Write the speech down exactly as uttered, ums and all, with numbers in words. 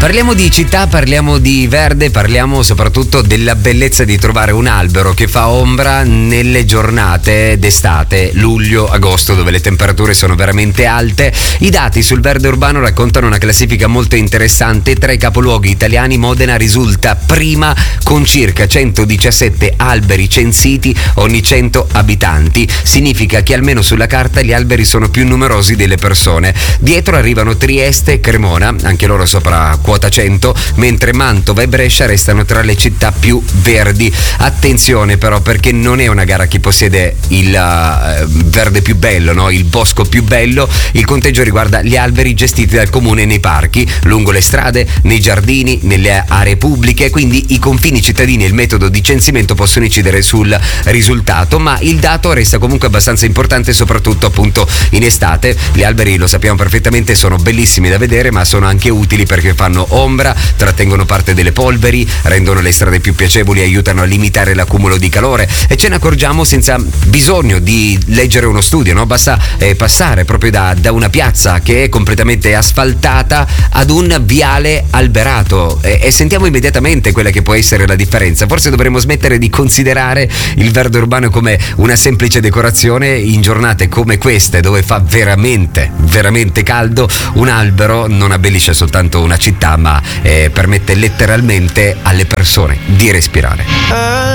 Parliamo di città, parliamo di verde, parliamo soprattutto della bellezza di trovare un albero che fa ombra nelle giornate d'estate, luglio, agosto, dove le temperature sono veramente alte. I dati sul verde urbano raccontano una classifica molto interessante. Tra i capoluoghi italiani Modena risulta prima con circa centodiciassette alberi censiti ogni cento abitanti. Significa che almeno sulla carta gli alberi sono più numerosi delle persone. Dietro arrivano Trieste e Cremona, anche loro sopra quota cento, mentre Mantova e Brescia restano tra le città più verdi. Attenzione però, perché non è una gara a chi possiede il uh, verde più bello, no? Il bosco più bello. Il conteggio riguarda gli alberi gestiti dal comune nei parchi, lungo le strade, nei giardini, nelle aree pubbliche, quindi i confini cittadini e il metodo di censimento possono incidere sul risultato, ma il dato resta comunque abbastanza importante, soprattutto appunto in estate. Gli alberi, lo sappiamo perfettamente, sono bellissimi da vedere, ma sono anche utili perché fanno ombra, trattengono parte delle polveri, rendono le strade più piacevoli, aiutano a limitare l'accumulo di calore, e ce ne accorgiamo senza bisogno di leggere uno studio, no? Basta eh, passare proprio da, da una piazza che è completamente asfaltata ad un viale alberato e, e sentiamo immediatamente quella che può essere la differenza. Forse dovremmo smettere di considerare il verde urbano come una semplice decorazione. In giornate come queste, dove fa veramente veramente caldo, un albero non abbellisce soltanto una città, ma eh, permette letteralmente alle persone di respirare.